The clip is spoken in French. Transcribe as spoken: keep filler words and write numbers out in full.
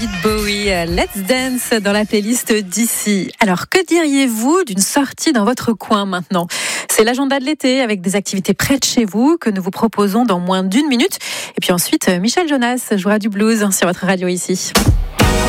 Bowie, Let's Dance dans la playlist d'ici. Alors, que diriez-vous d'une sortie dans votre coin maintenant ? C'est l'agenda de l'été avec des activités près de chez vous que nous vous proposons dans moins d'une minute. Et puis ensuite, Michel Jonas jouera du blues sur votre radio ici.